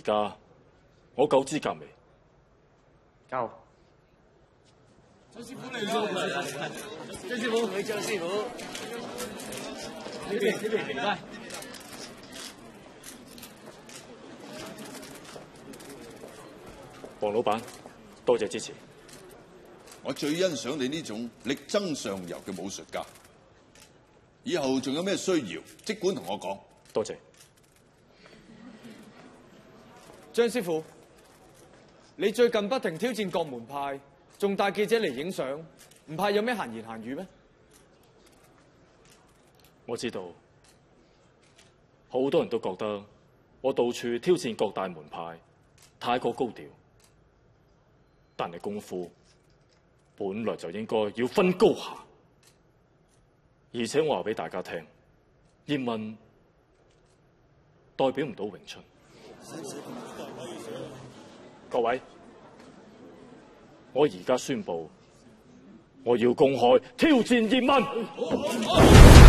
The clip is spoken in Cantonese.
家我夠資格未？ 夠。 張師傅嚟啦！張師傅，張師傅，呢邊，唔該。 黃老闆，多謝支持。 我最欣賞你呢種力爭上游嘅武術家。以後仲有咩需要，即管同我講。 多謝。 張師傅，你最近不停挑戰各門派，仲帶記者嚟影相，唔怕有咩閒言閒語咩？ 我知道，好多人都覺得我到處挑戰各大門派，太過高調。但係功夫本來就應該要分高下，而且我話俾大家聽，葉問代表唔到詠春。各位，我而家宣布，我要公開挑戰葉問。